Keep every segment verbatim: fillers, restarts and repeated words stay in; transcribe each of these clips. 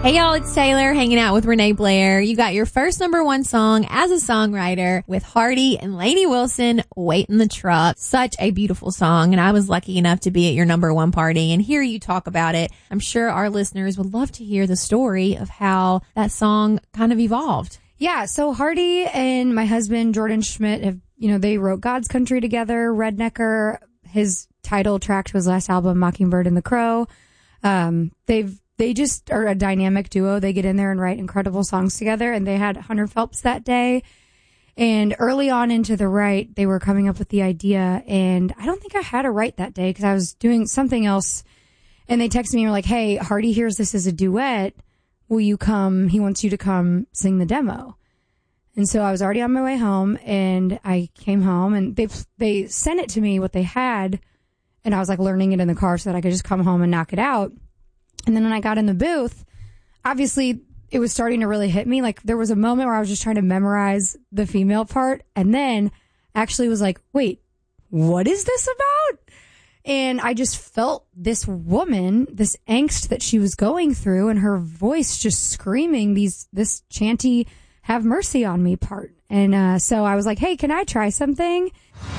Hey y'all, it's Taylor hanging out with Renee Blair. You got your first number one song as a songwriter with Hardy and Lainey Wilson, Wait in the Truck. Such a beautiful song, and I was lucky enough to be at your number one party and hear you talk about it. I'm sure our listeners would love to hear the story of how that song kind of evolved. Yeah, so Hardy and my husband, Jordan Schmidt, have, you know, they wrote God's Country together, Rednecker. His title track to his last album, Mockingbird and the Crow. Um, they've They just are a dynamic duo. They get in there and write incredible songs together. And they had Hunter Phelps that day. And early on into the write, they were coming up with the idea. And I don't think I had a write that day because I was doing something else. And they texted me and were like, hey, Hardy hears this as a duet. Will you come? He wants you to come sing the demo. And so I was already on my way home. And I came home and they they sent it to me, what they had. And I was like learning it in the car so that I could just come home and knock it out. And then when I got in the booth, obviously it was starting to really hit me. Like there was a moment where I was just trying to memorize the female part and then actually was like, wait, what is this about? And I just felt this woman, this angst that she was going through and her voice just screaming these, this chanty, have mercy on me part. And uh, so I was like, hey, can I try something?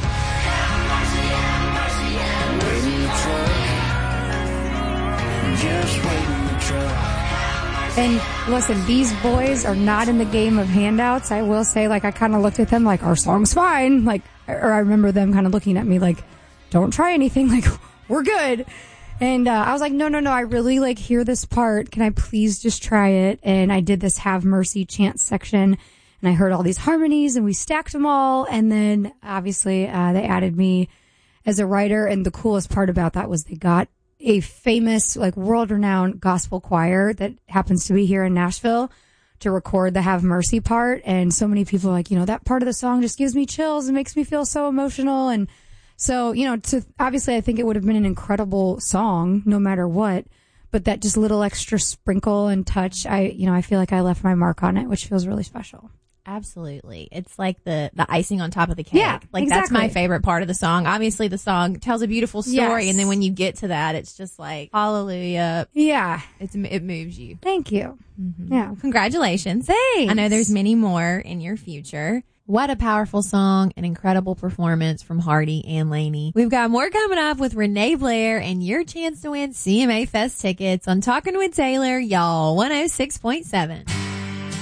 And listen, these boys are not in the game of handouts. I will say, like, I kind of looked at them like, our song's fine. Like, or I remember them kind of looking at me like, don't try anything. Like, we're good. And uh, I was like, no, no, no. I really, like, hear this part. Can I please just try it? And I did this Have Mercy chant section. And I heard all these harmonies and we stacked them all. And then, obviously, uh, they added me as a writer. And the coolest part about that was they got a famous, like, world-renowned gospel choir that happens to be here in Nashville to record the Have Mercy part. And so many people are like, you know, that part of the song just gives me chills and makes me feel so emotional. And so, you know, to obviously I think it would have been an incredible song no matter what, but that just little extra sprinkle and touch, I, you know, I feel like I left my mark on it, which feels really special. Absolutely. It's like the, the icing on top of the cake. Yeah, like exactly. That's my favorite part of the song. Obviously the song tells a beautiful story. Yes. And then when you get to that, it's just like, hallelujah. Yeah. It's, it moves you. Thank you. Mm-hmm. Yeah. Congratulations. Thanks. I know there's many more in your future. What a powerful song, an incredible performance from Hardy and Lainey. We've got more coming up with Renee Blair and your chance to win C M A Fest tickets on Talking with Taylor, y'all, one oh six point seven.